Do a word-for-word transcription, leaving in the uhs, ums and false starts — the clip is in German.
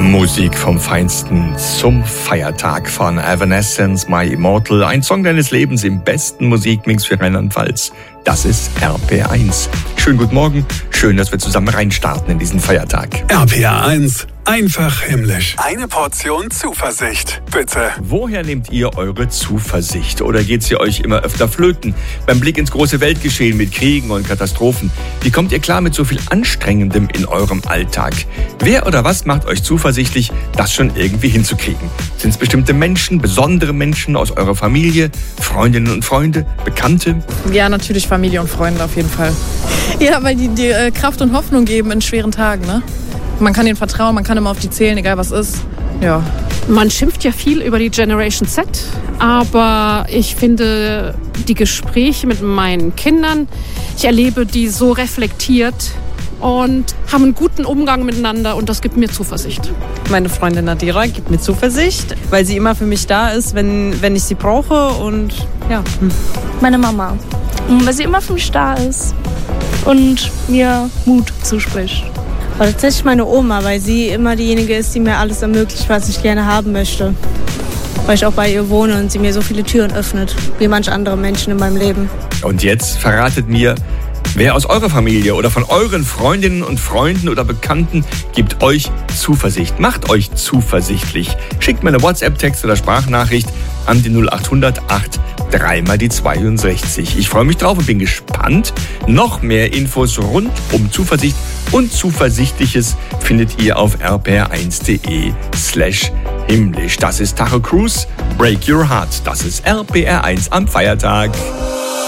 Musik vom Feinsten zum Feiertag von Evanescence, My Immortal. Ein Song deines Lebens im besten Musikmix für Rheinland-Pfalz. Das ist R P R eins. Schönen guten Morgen. Schön, dass wir zusammen reinstarten in diesen Feiertag. R P R eins. Einfach himmlisch. Eine Portion Zuversicht, bitte. Woher nehmt ihr eure Zuversicht? Oder geht sie euch immer öfter flöten? Beim Blick ins große Weltgeschehen mit Kriegen und Katastrophen. Wie kommt ihr klar mit so viel Anstrengendem in eurem Alltag? Wer oder was macht euch zuversichtlich, das schon irgendwie hinzukriegen? Sind es bestimmte Menschen, besondere Menschen aus eurer Familie, Freundinnen und Freunde, Bekannte? Ja, natürlich Familie und Freunde auf jeden Fall. Ja, weil die dir äh, Kraft und Hoffnung geben in schweren Tagen, ne? Man kann ihnen vertrauen, man kann immer auf die zählen, egal was ist. Ja. Man schimpft ja viel über die Generation Z, aber ich finde die Gespräche mit meinen Kindern, ich erlebe die so reflektiert und haben einen guten Umgang miteinander und das gibt mir Zuversicht. Meine Freundin Nadira gibt mir Zuversicht, weil sie immer für mich da ist, wenn, wenn ich sie brauche und ja. Meine Mama, weil sie immer für mich da ist und mir Mut zuspricht. Aber tatsächlich meine Oma, weil sie immer diejenige ist, die mir alles ermöglicht, was ich gerne haben möchte. Weil ich auch bei ihr wohne und sie mir so viele Türen öffnet, wie manche andere Menschen in meinem Leben. Und jetzt verratet mir, wer aus eurer Familie oder von euren Freundinnen und Freunden oder Bekannten gibt euch Zuversicht, macht euch zuversichtlich. Schickt mir eine WhatsApp-Text oder Sprachnachricht an die null acht hundert acht drei mal die zweiundsechzig. Ich freue mich drauf und bin gespannt. Noch mehr Infos rund um Zuversicht und Zuversichtliches findet ihr auf r p r eins punkt d e slash himmlisch. Das ist Tacho Cruz, Break Your Heart. Das ist R P R eins am Feiertag.